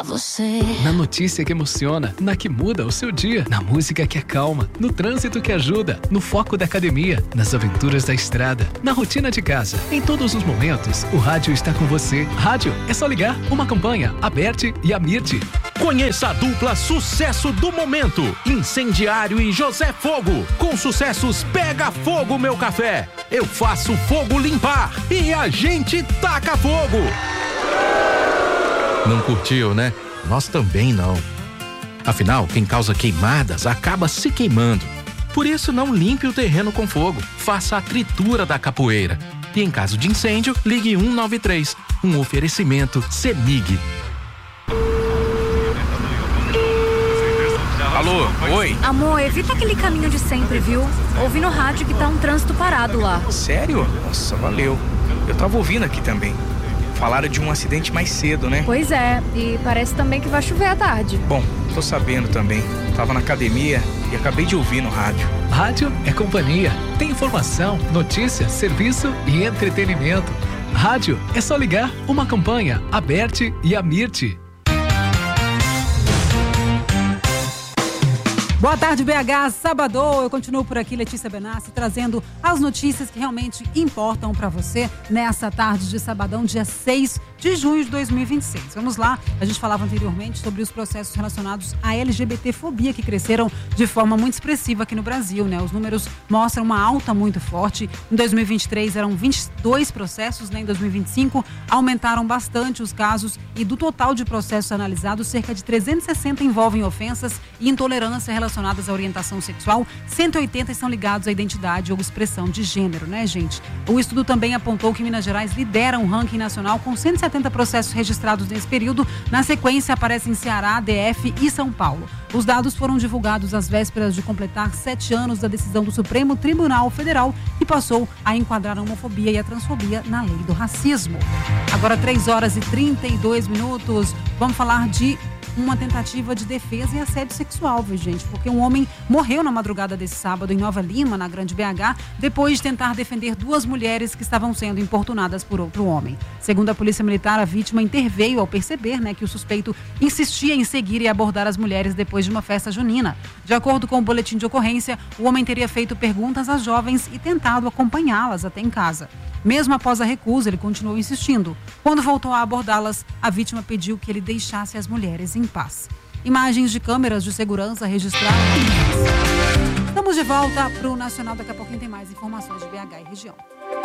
você. Na notícia que emociona, na que muda o seu dia, na música que acalma, no trânsito que ajuda, no foco da academia, nas aventuras da estrada, na rotina de casa. Em todos os momentos, o rádio está com você. Rádio é só ligar. Uma campanha, Aberte e Amirte. Conheça a dupla sucesso do momento, Incendiário e José Fogo. Com sucessos Pega Fogo Meu Café, Eu Faço Fogo Limpar e A Gente Taca Fogo. Não curtiu, né? Nós também não. Afinal, quem causa queimadas acaba se queimando. Por isso, não limpe o terreno com fogo. Faça a tritura da capoeira. E em caso de incêndio, ligue 193. Um oferecimento CEMIG. Alô, oi? Amor, evita aquele caminho de sempre, viu? Ouvi no rádio que tá um trânsito parado lá. Sério? Nossa, valeu. Eu tava ouvindo aqui também. Falaram de um acidente mais cedo, né? Pois é, e parece também que vai chover à tarde. Bom, tô sabendo também. Tava na academia e acabei de ouvir no rádio. Rádio é companhia. Tem informação, notícia, serviço e entretenimento. Rádio é só ligar. Uma campanha, Aberte e Amirte. Boa tarde, BH, sábado. Eu continuo por aqui, Letícia Benassi, trazendo as notícias que realmente importam para você nessa tarde de sabadão, dia 6 de junho de 2026. Vamos lá, a gente falava anteriormente sobre os processos relacionados à LGBTfobia que cresceram de forma muito expressiva aqui no Brasil, né? Os números mostram uma alta muito forte. Em 2023 eram 22 processos, né? Em 2025 aumentaram bastante os casos e do total de processos analisados, cerca de 360 envolvem ofensas e intolerância relacionadas à orientação sexual, 180 estão ligados à identidade ou expressão de gênero, né, gente? O estudo também apontou que Minas Gerais lidera um ranking nacional com 170 processos registrados nesse período. Na sequência aparecem Ceará, DF e São Paulo. Os dados foram divulgados às vésperas de completar 7 anos da decisão do Supremo Tribunal Federal, que passou a enquadrar a homofobia e a transfobia na lei do racismo. Agora 3h32. Vamos falar de uma tentativa de defesa e assédio sexual, viu, gente? Porque um homem morreu na madrugada desse sábado em Nova Lima, na Grande BH, depois de tentar defender 2 mulheres que estavam sendo importunadas por outro homem. Segundo a Polícia Militar, a vítima interveio ao perceber, né, que o suspeito insistia em seguir e abordar as mulheres depois de uma festa junina. De acordo com o boletim de ocorrência, o homem teria feito perguntas às jovens e tentado acompanhá-las até em casa. Mesmo após a recusa, ele continuou insistindo. Quando voltou a abordá-las, a vítima pediu que ele deixasse as mulheres em paz. Imagens de câmeras de segurança registradas. Estamos de volta para o Nacional. Daqui a pouquinho tem mais informações de BH e região.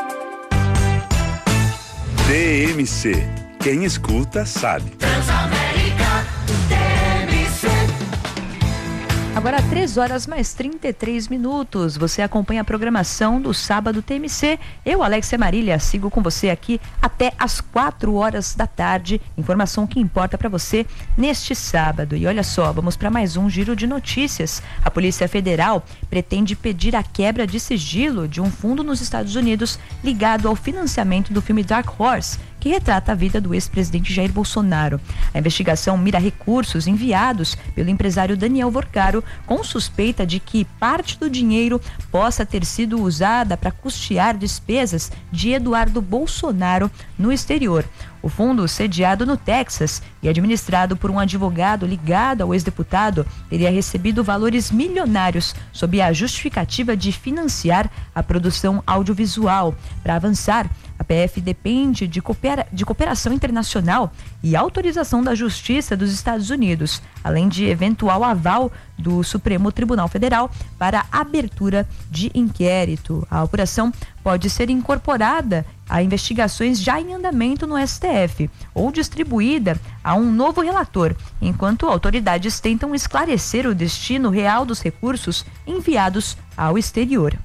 TMC. Quem escuta sabe. Transamérica, TMC. Agora 3h mais 33. Você acompanha a programação do Sábado TMC. Eu, Alexia Marília, sigo com você aqui até às 4h da tarde. Informação que importa para você neste sábado. E olha só, vamos para mais um giro de notícias. A Polícia Federal pretende pedir a quebra de sigilo de um fundo nos Estados Unidos ligado ao financiamento do filme Dark Horse, que retrata a vida do ex-presidente Jair Bolsonaro. A investigação mira recursos enviados pelo empresário Daniel Vorcaro com suspeita de que parte do dinheiro possa ter sido usada para custear despesas de Eduardo Bolsonaro no exterior. O fundo, sediado no Texas e administrado por um advogado ligado ao ex-deputado, teria recebido valores milionários sob a justificativa de financiar a produção audiovisual. Para avançar, a PF depende de cooperação internacional e autorização da Justiça dos Estados Unidos, além de eventual aval do Supremo Tribunal Federal para a abertura de inquérito. A apuração pode ser incorporada a investigações já em andamento no STF ou distribuída a um novo relator, enquanto autoridades tentam esclarecer o destino real dos recursos enviados ao exterior.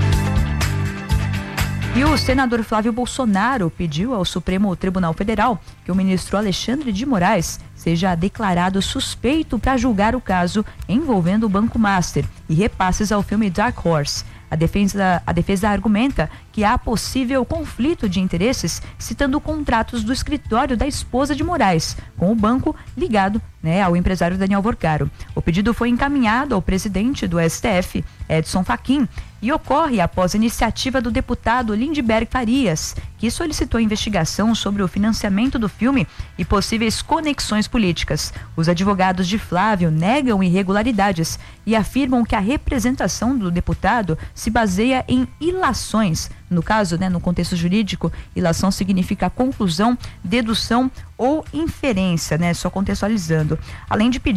E o senador Flávio Bolsonaro pediu ao Supremo Tribunal Federal que o ministro Alexandre de Moraes seja declarado suspeito para julgar o caso envolvendo o Banco Master e repasses ao filme Dark Horse. A defesa argumenta que há possível conflito de interesses, citando contratos do escritório da esposa de Moraes com o banco ligado, né, ao empresário Daniel Vorcaro. O pedido foi encaminhado ao presidente do STF, Edson Fachin, e ocorre após a iniciativa do deputado Lindbergh Farias, que solicitou a investigação sobre o financiamento do filme e possíveis conexões políticas. Os advogados de Flávio negam irregularidades e afirmam que a representação do deputado se baseia em ilações. No caso, né, no contexto jurídico, ilação significa conclusão, dedução ou inferência, né, só contextualizando. Além de pedir